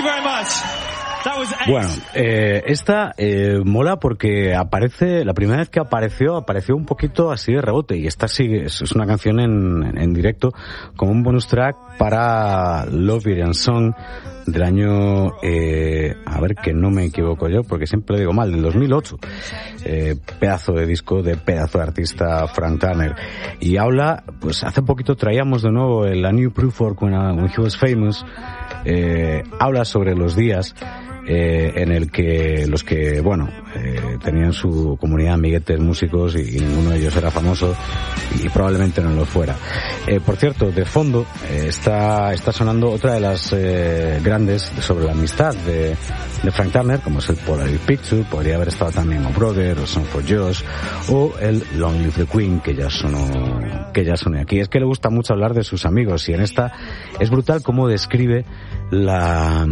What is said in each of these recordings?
very much. Bueno, esta mola porque aparece, la primera vez que apareció un poquito así de rebote, y esta sí es una canción en directo como un bonus track para Love It and Song del año, a ver que no me equivoco yo porque siempre lo digo mal, del 2008, pedazo de disco de pedazo de artista Frank Turner, y habla, pues hace poquito traíamos de nuevo el A New Proof for When He Was Famous, habla sobre los días en el que los que, bueno, tenían su comunidad de amiguetes músicos y ninguno de ellos era famoso y probablemente no lo fuera. Por cierto, de fondo está sonando otra de las grandes sobre la amistad de Frank Turner, como es el Polaroid Picture, podría haber estado también O Brother, o Song for Josh, o el Long Live the Queen, que ya sonó aquí. Es que le gusta mucho hablar de sus amigos, y en esta es brutal cómo describe la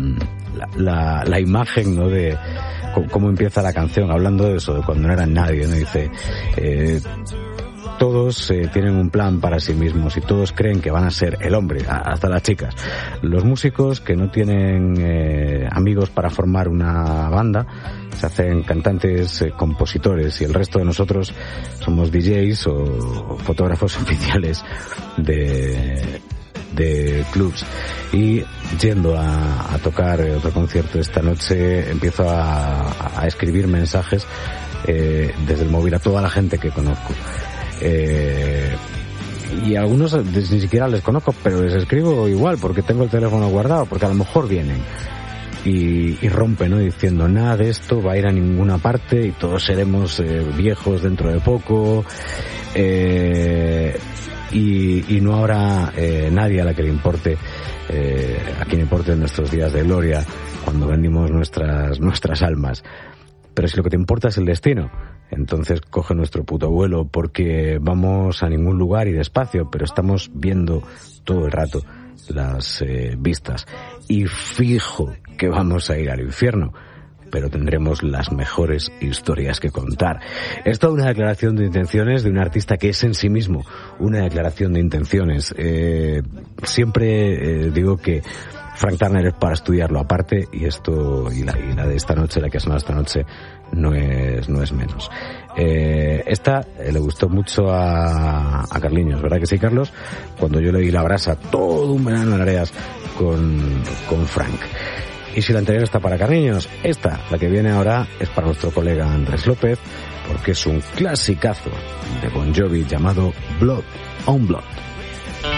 imagen, ¿no?, de cómo empieza la canción, hablando de eso, de cuando no eran nadie, ¿no? Dice, todos tienen un plan para sí mismos y todos creen que van a ser el hombre, hasta las chicas. Los músicos que no tienen amigos para formar una banda se hacen cantantes, compositores, y el resto de nosotros somos DJs o fotógrafos oficiales de clubs. Y yendo a tocar otro concierto esta noche, empiezo a escribir mensajes desde el móvil a toda la gente que conozco, y a algunos ni siquiera les conozco, pero les escribo igual porque tengo el teléfono guardado, porque a lo mejor vienen y rompen, ¿no?, diciendo, nada de esto va a ir a ninguna parte y todos seremos viejos dentro de poco, y no habrá nadie a la que le importe, a quien importen nuestros días de gloria cuando vendimos nuestras almas. Pero si lo que te importa es el destino, entonces coge nuestro puto vuelo, porque vamos a ningún lugar y despacio, pero estamos viendo todo el rato las vistas, y fijo que vamos a ir al infierno, pero tendremos las mejores historias que contar. Es toda una declaración de intenciones de un artista que es en sí mismo una declaración de intenciones. Siempre digo que Frank Turner es para estudiarlo aparte, y esto y la de esta noche, la que ha sonado esta noche, no es menos. Esta le gustó mucho a Carliños, ¿verdad que sí, Carlos? Cuando yo le di la brasa todo un verano en Areas con Frank. Y si la anterior está para Carliños, esta, la que viene ahora, es para nuestro colega Andrés López, porque es un clasicazo de Bon Jovi llamado Blood on Blood.